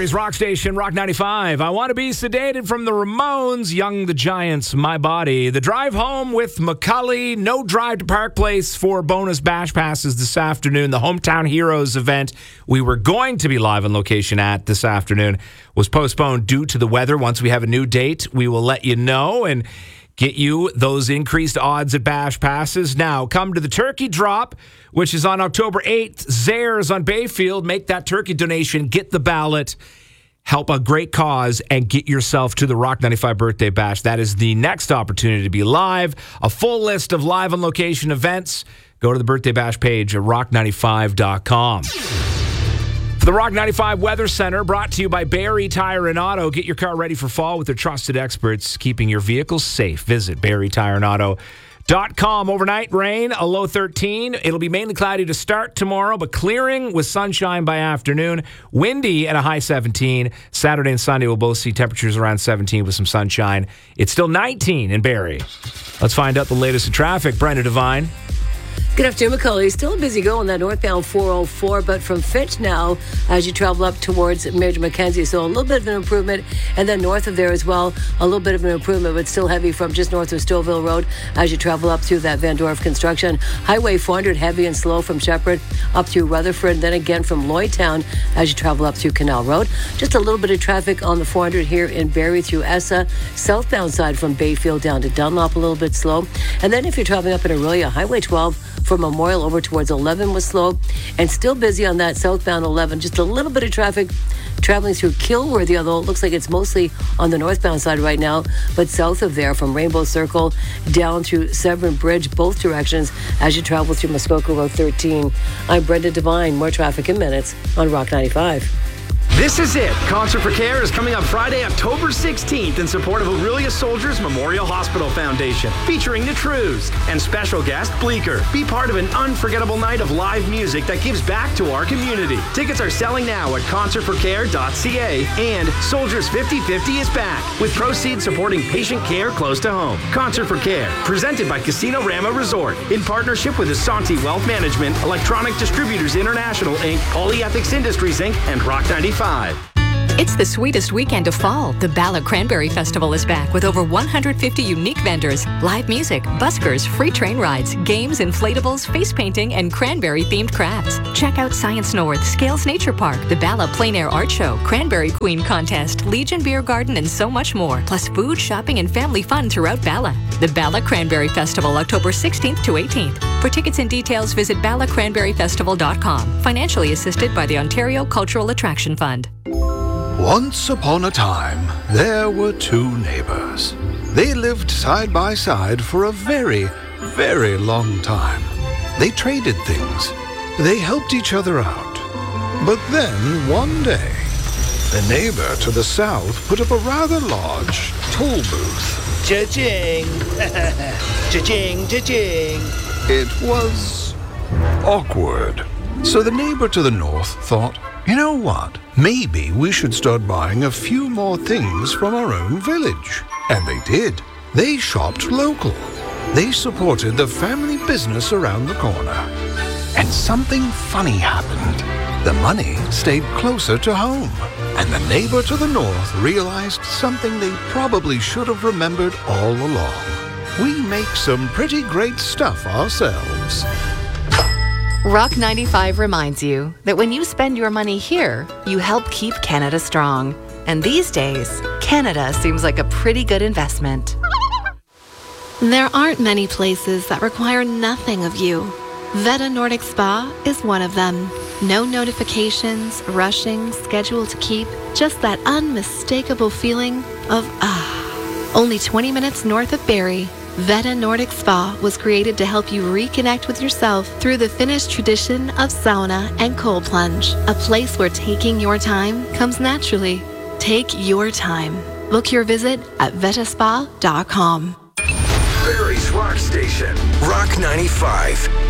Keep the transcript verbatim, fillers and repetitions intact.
Calgary's rock station, Rock ninety-five. I Want to Be Sedated from the Ramones, Young the Giants, My Body. The drive home with McCully. No drive to Park Place for bonus bash passes this afternoon. The Hometown Heroes event we were going to be live on location at this afternoon was postponed due to the weather. Once we have a new date, we will let you know and get you those increased odds at bash passes. Now, come to the turkey drop, which is on October eighth. Zares on Bayfield. Make that turkey donation. Get the ballot. Help a great cause and get yourself to the Rock ninety-five Birthday Bash. That is the next opportunity to be live. A full list of live on location events. Go to the Birthday Bash page at rock ninety-five dot com. The Rock ninety-five Weather Center, brought to you by Barrie Tire and Auto. Get your car ready for fall with their trusted experts, keeping your vehicles safe. Visit barrie tire and auto dot com. Overnight rain, a low thirteen. It'll be mainly cloudy to start tomorrow, but clearing with sunshine by afternoon. Windy at a high seventeen. Saturday and Sunday will both see temperatures around seventeen with some sunshine. It's still nineteen in Barrie. Let's find out the latest in traffic. Brenda Devine. Good afternoon, McCully. Still a busy go on that northbound four oh four, but from Fitch now as you travel up towards Major Mackenzie. So a little bit of an improvement. And then north of there as well, a little bit of an improvement, but still heavy from just north of Stouffville Road as you travel up through that Van Dorf construction. Highway four hundred, heavy and slow from Shepherd up through Rutherford, and then again from Lloydtown as you travel up through Canal Road. Just a little bit of traffic on the four hundred here in Barrie through Essa. Southbound side from Bayfield down to Dunlop, a little bit slow. And then if you're traveling up in Aurelia, Highway twelve from Memorial over towards eleven was slow, and still busy on that southbound eleven. Just a little bit of traffic traveling through Kilworthy, although it looks like it's mostly on the northbound side right now, but south of there from Rainbow Circle down through Severn Bridge, both directions as you travel through Muskoka Road thirteen. I'm Brenda Devine. More traffic in minutes on Rock ninety-five. This is it. Concert for Care is coming up Friday, October sixteenth in support of Aurelia Soldiers Memorial Hospital Foundation, featuring the Trews and special guest Bleecker. Be part of an unforgettable night of live music that gives back to our community. Tickets are selling now at concert for care dot c a, and Soldiers fifty fifty is back, with proceeds supporting patient care close to home. Concert for Care, presented by Casino Rama Resort, in partnership with Asante Wealth Management, Electronic Distributors International, Incorporated, Polyethics Industries, Incorporated, and Rock ninety-five. It's the sweetest weekend of fall. The Bala Cranberry Festival is back with over one hundred fifty unique vendors, live music, buskers, free train rides, games, inflatables, face painting, and cranberry-themed crafts. Check out Science North, Scales Nature Park, the Bala Plein Air Art Show, Cranberry Queen Contest, Legion Beer Garden, and so much more. Plus food, shopping, and family fun throughout Bala. The Bala Cranberry Festival, October sixteenth to eighteenth. For tickets and details, visit bala cranberry festival dot com. Financially assisted by the Ontario Cultural Attraction Fund. Once upon a time, there were two neighbors. They lived side by side for a very, very long time. They traded things. They helped each other out. But then, one day, the neighbor to the south put up a rather large toll booth. Cha-ching! Cha-ching, cha-ching! It was awkward. So the neighbor to the north thought, you know what? Maybe we should start buying a few more things from our own village. And they did. They shopped local. They supported the family business around the corner. And something funny happened. The money stayed closer to home. And the neighbor to the north realized something they probably should have remembered all along. We make some pretty great stuff ourselves. Rock ninety-five reminds you that when you spend your money here, you help keep Canada strong. And these days, Canada seems like a pretty good investment. There aren't many places that require nothing of you. Veta Nordic Spa is one of them. No notifications, rushing, schedule to keep, just that unmistakable feeling of ah. Only twenty minutes north of Barrie, Veta Nordic Spa was created to help you reconnect with yourself through the Finnish tradition of sauna and cold plunge. A place where taking your time comes naturally. Take your time. Book your visit at veta spa dot com. Barrie's Rock Station, Rock ninety-five.